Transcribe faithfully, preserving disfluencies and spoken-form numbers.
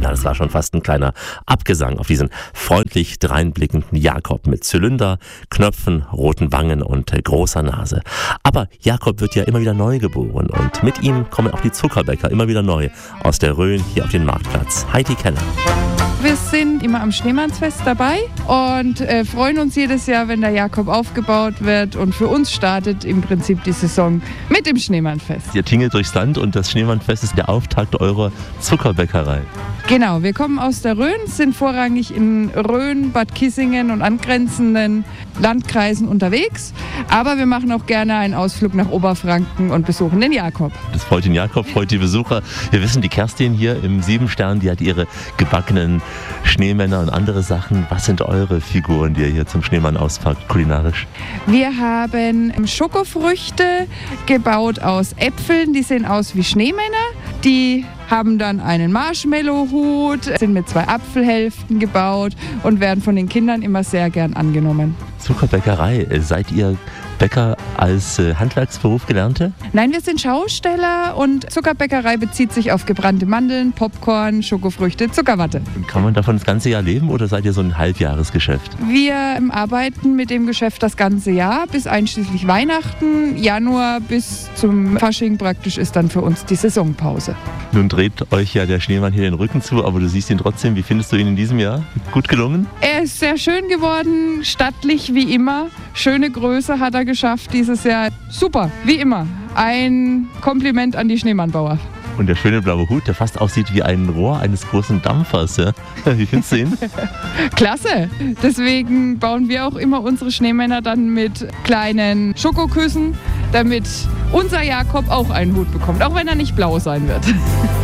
Na, das war schon fast ein kleiner Abgesang auf diesen freundlich dreinblickenden Jakob mit Zylinder, Knöpfen, roten Wangen und äh, großer Nase. Aber Jakob wird ja immer wieder neu geboren und mit ihm kommen auch die Zuckerbäcker immer wieder neu aus der Rhön hier auf den Marktplatz. Heidi Keller. Wir sind immer am Schneemannsfest dabei und äh, freuen uns jedes Jahr, wenn der Jakob aufgebaut wird. Und für uns startet im Prinzip die Saison mit dem Schneemannfest. Ihr tingelt durchs Land und das Schneemannfest ist der Auftakt eurer Zuckerbäckerei. Genau, wir kommen aus der Rhön, sind vorrangig in Rhön, Bad Kissingen und angrenzenden Landkreisen unterwegs. Aber wir machen auch gerne einen Ausflug nach Oberfranken und besuchen den Jakob. Das freut den Jakob, freut die Besucher. Wir wissen, die Kerstin hier im Siebenstern, die hat ihre gebackenen Schneemänner und andere Sachen. Was sind eure Figuren, die ihr hier zum Schneemann auspackt, kulinarisch? Wir haben Schokofrüchte gebaut aus Äpfeln, die sehen aus wie Schneemänner. Die haben dann einen Marshmallow-Hut, sind mit zwei Apfelhälften gebaut und werden von den Kindern immer sehr gern angenommen. Zuckerbäckerei, seid ihr Bäcker als äh, Handwerksberuf Gelernte? Nein, wir sind Schausteller und Zuckerbäckerei bezieht sich auf gebrannte Mandeln, Popcorn, Schokofrüchte, Zuckerwatte. Kann man davon das ganze Jahr leben oder seid ihr so ein Halbjahresgeschäft? Wir arbeiten mit dem Geschäft das ganze Jahr bis einschließlich Weihnachten. Januar bis zum Fasching praktisch ist dann für uns die Saisonpause. Nun dreht euch ja der Schneemann hier den Rücken zu, aber du siehst ihn trotzdem. Wie findest du ihn in diesem Jahr? Gut gelungen? Er ist sehr schön geworden, stattlich wie immer. Schöne Größe hat er geschafft dieses Jahr. Super, wie immer. Ein Kompliment an die Schneemannbauer. Und der schöne blaue Hut, der fast aussieht wie ein Rohr eines großen Dampfers. Ja? Wie findest du ihn? Klasse. Deswegen bauen wir auch immer unsere Schneemänner dann mit kleinen Schokoküssen, damit unser Jakob auch einen Hut bekommt, auch wenn er nicht blau sein wird.